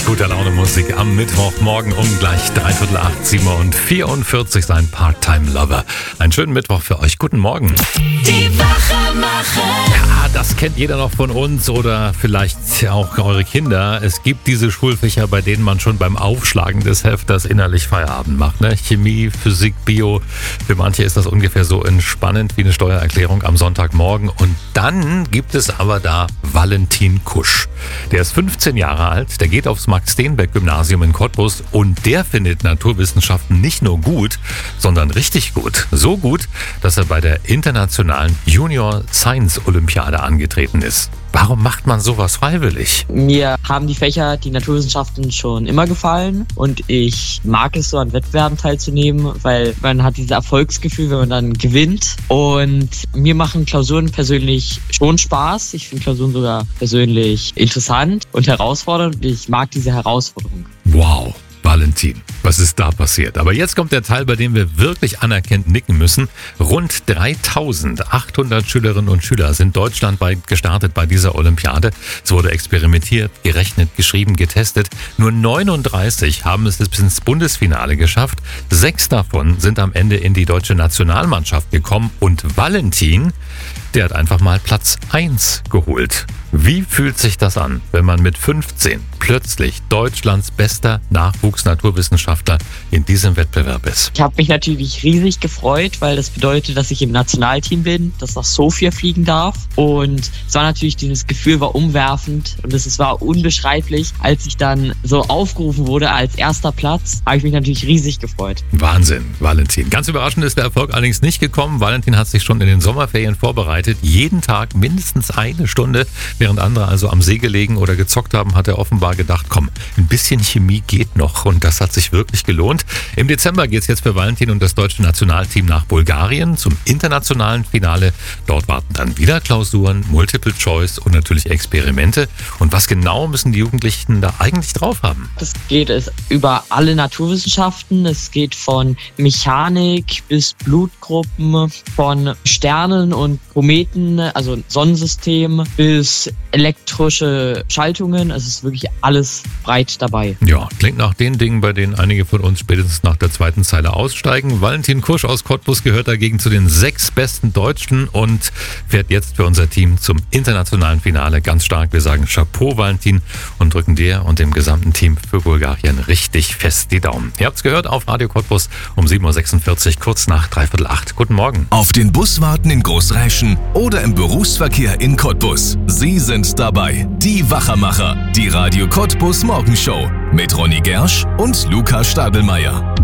Gute Laune Musik am Mittwochmorgen um gleich 7:45 sein Part-Time Lover. Einen schönen Mittwoch für euch. Guten Morgen. Die Wachmacher. Ja, das kennt jeder noch von uns oder vielleicht auch eure Kinder. Es gibt diese Schulfächer, bei denen man schon beim Aufschlagen des Hefters innerlich Feierabend macht. Ne? Chemie, Physik, Bio. Für manche ist das ungefähr so entspannend wie eine Steuererklärung am Sonntagmorgen. Und dann gibt es aber da Valentin Kusch. Der ist 15 Jahre alt, der geht aufs Max-Steenbeck-Gymnasium in Cottbus und der findet Naturwissenschaften nicht nur gut, sondern richtig gut. So gut, dass er bei der internationalen Junior Science Olympiade angetreten ist. Warum macht man sowas freiwillig? Mir haben die Fächer, die Naturwissenschaften, schon immer gefallen und ich mag es, so an Wettbewerben teilzunehmen, weil man hat dieses Erfolgsgefühl, wenn man dann gewinnt. Und mir machen Klausuren persönlich schon Spaß. Ich finde Klausuren sogar persönlich interessant und herausfordernd und ich mag diese Herausforderung. Wow. Valentin, was ist da passiert? Aber jetzt kommt der Teil, bei dem wir wirklich anerkennt nicken müssen. Rund 3.800 Schülerinnen und Schüler sind deutschlandweit gestartet bei dieser Olympiade. Es wurde experimentiert, gerechnet, geschrieben, getestet. Nur 39 haben es bis ins Bundesfinale geschafft. 6 davon sind am Ende in die deutsche Nationalmannschaft gekommen. Und Valentin, der hat einfach mal Platz 1 geholt. Wie fühlt sich das an, wenn man mit 15 plötzlich Deutschlands bester Nachwuchsnaturwissenschaftler in diesem Wettbewerb ist? Ich habe mich natürlich riesig gefreut, weil das bedeutet, dass ich im Nationalteam bin, dass nach Sofia fliegen darf. Und es war natürlich, dieses Gefühl war umwerfend und es war unbeschreiblich. Als ich dann so aufgerufen wurde als erster Platz, habe ich mich natürlich riesig gefreut. Wahnsinn, Valentin. Ganz überraschend ist der Erfolg allerdings nicht gekommen. Valentin hat sich schon in den Sommerferien vorbereitet. Jeden Tag mindestens eine Stunde. Während andere also am See gelegen oder gezockt haben, hat er offenbar gedacht, komm, ein bisschen Chemie geht noch und das hat sich wirklich gelohnt. Im Dezember geht es jetzt für Valentin und das deutsche Nationalteam nach Bulgarien zum internationalen Finale. Dort warten dann wieder Klausuren, Multiple Choice und natürlich Experimente. Und was genau müssen die Jugendlichen da eigentlich drauf haben? Es geht über alle Naturwissenschaften. Es geht von Mechanik bis Blutgruppen, von Sternen und Kometen, also Sonnensystem, bis elektrische Schaltungen. Es ist wirklich alles breit dabei. Ja, klingt nach den Dingen, bei denen einige von uns spätestens nach der zweiten Zeile aussteigen. Valentin Kusch aus Cottbus gehört dagegen zu den 6 besten Deutschen und fährt jetzt für unser Team zum internationalen Finale. Ganz stark. Wir sagen Chapeau, Valentin, und drücken dir und dem gesamten Team für Bulgarien richtig fest die Daumen. Ihr habt's gehört auf Radio Cottbus um 7:46 Uhr, kurz nach 7:45. Guten Morgen. Auf den Bus warten in Großräschen oder im Berufsverkehr in Cottbus. Sie sind dabei. Die Wachermacher. Die Radio Cottbus Morgenshow mit Ronny Gersch und Lukas Stadelmeier.